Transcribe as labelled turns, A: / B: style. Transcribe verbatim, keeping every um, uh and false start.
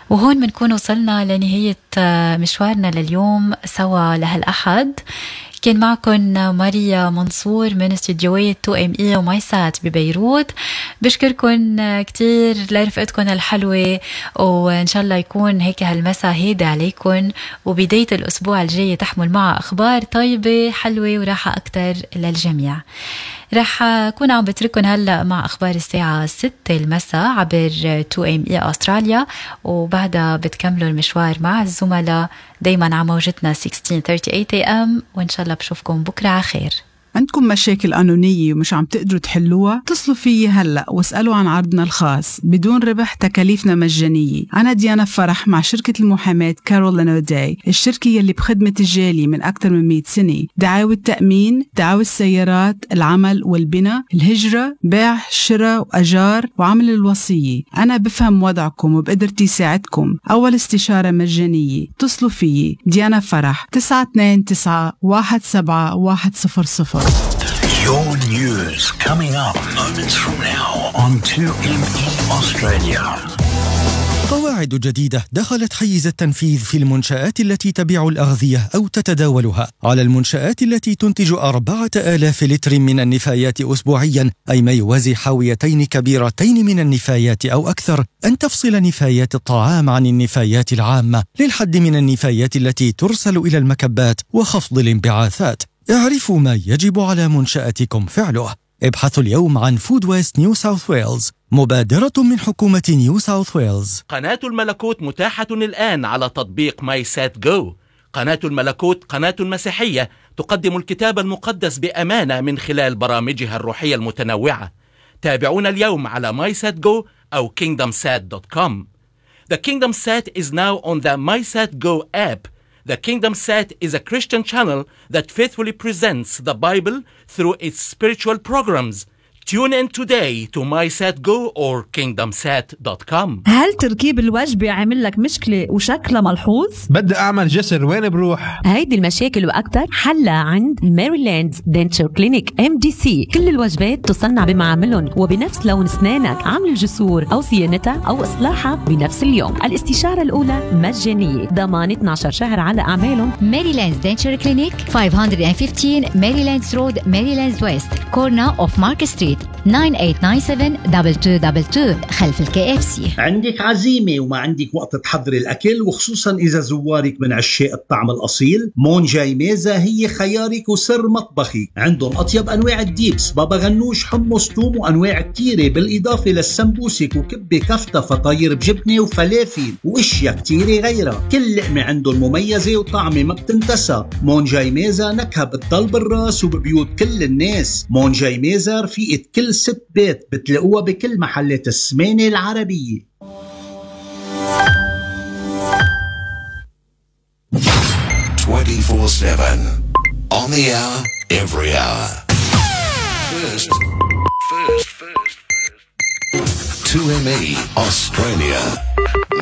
A: وهون بنكون وصلنا لنهاية مشوارنا لليوم سوا لهالأحد. كان معكم ماريا منصور من استديوهات تو ام اي ومايسات ببيروت. بشكركم كتير لرفقتكم الحلوة، وإن شاء الله يكون هيك هالمساء هيدا عليكم، وبداية الأسبوع الجاي تحمل معها أخبار طيبة حلوة وراحة أكتر للجميع. رح أكون عم بترككم هلأ مع أخبار الساعة ستة المساء عبر تو ام اي أستراليا، وبعدها بتكملوا المشوار مع الزملاء دايما على موجتنا ستة عشر ثلاثة وثلاثين اي ام، وإن شاء الله بشوفكم بكرة على خير.
B: عندكم مشاكل قانونية ومش عم تقدروا تحلوها؟ اتصلوا فيي هلأ واسألوا عن عرضنا الخاص بدون ربح، تكاليفنا مجانية. أنا ديانا فرح مع شركة المحاماة كارول أوداي، الشركة يلي بخدمة الجالي من أكثر من مئة سنة. دعاوى التأمين، دعاوى السيارات، العمل والبناء، الهجرة، بيع، شراء وأجار، وعمل الوصية. أنا بفهم وضعكم وبقدرتي ساعدكم. أول استشارة مجانية. اتصلوا فيي ديانا فرح تسعة اثنين تسعة واحد سبعة واحد صفر صفر.
C: Your news coming up moments from now on تو ام اي Australia.
D: قواعد جديدة دخلت حيز التنفيذ في المنشآت التي تبيع الأغذية أو تتداولها. على المنشآت التي تنتج أربعة آلاف لتر من النفايات أسبوعيا، أي ما يوازي حاويتين كبيرتين من النفايات أو أكثر، أن تفصل نفايات الطعام عن النفايات العامة للحد من النفايات التي ترسل إلى المكبات وخفض الانبعاثات. اعرفوا ما يجب على منشأتكم فعله. ابحثوا اليوم عن فود ويست نيو ساوث ويلز، مبادرة من حكومة نيو ساوث ويلز.
E: قناة الملكوت متاحة الآن على تطبيق ماي سات جو. قناة الملكوت قناة مسيحية تقدم الكتاب المقدس بأمانة من خلال برامجها الروحية المتنوعة. تابعونا اليوم على ماي سات جو أو كينغدم سات دوت كوم. The Kingdom Sat is now on the MySat Go app. The Kingdom Sat is a Christian channel that faithfully presents the Bible through its spiritual programs. Tune in today to MySatGo or kingdom sat dot com.
F: هل تركيب الوجبة عامل لك مشكلة وشكلها ملحوظ؟
G: بدي أعمل جسر، وين بروح؟
F: هيدي المشاكل وأكتر حلها عند ماريلاند دنتشر كلينيك ام دي سي. كل الوجبات تصنع بمعاملهم وبنفس لون أسنانك، عمل الجسور أو صيانتها أو إصلاحها بنفس اليوم. الاستشارة الأولى مجانية، ضمان اثني عشر شهر على أعمالهم.
H: ماريلاند دنتشر كلينيك خمسمية وخمستاشر ماريلاند رود، ماريلاند ويست، كورنا اوف مارك ستريت، تسعة ثمانية تسعة سبعة اثنين اثنين اثنين اثنين خلف الكي اف سي.
I: عندك عزيمة وما عندك وقت تحضري الأكل، وخصوصا إذا زوارك من عشاق الطعم الأصيل، مون جاي ميزة هي خيارك وسر مطبخي. عندهم أطيب أنواع الديبس، بابا غنوش، حمص، توم، وأنواع كتيرة، بالإضافة للسمبوسك وكبة كفتة، فطاير بجبنة وفلافل وإشياء كتيرة غيرها. كل لقمة عندهم مميزة وطعمة ما بتنتسى. مون جاي ميزة نكهة بتضل بالراس وببيوت كل الناس. مون جاي ميزة رفيقة كل ست بيت، بتلاقوها بكل محلات السمانة العربية.
C: twenty-four seven on the hour, every hour. First, first, first, first. two M E Australia.